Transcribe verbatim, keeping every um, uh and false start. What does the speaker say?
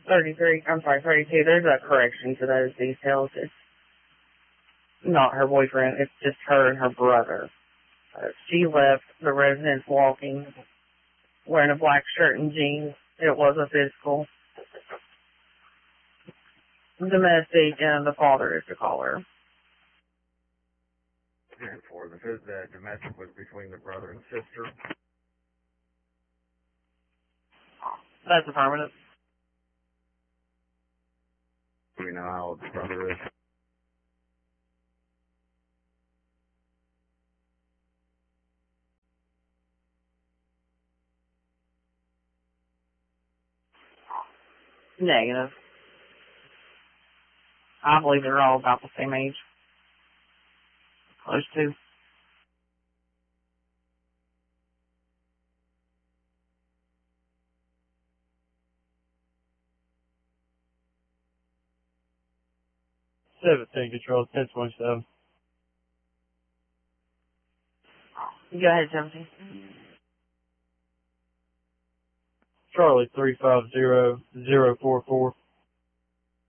thirty-three, I'm sorry, thirty-two. There's a correction to those details. It's not her boyfriend. It's just her and her brother. Uh, she left the residence walking, wearing a black shirt and jeans. It was a physical. Domestic, and the father is the caller. And for the fifth, the domestic was between the brother and sister. That's affirmative. Do we know how old the brother is? Negative. I believe they're all about the same age. Close to. seventeen, control ten twenty-seven. Go ahead, seventeen. Charlie three five zero zero four four.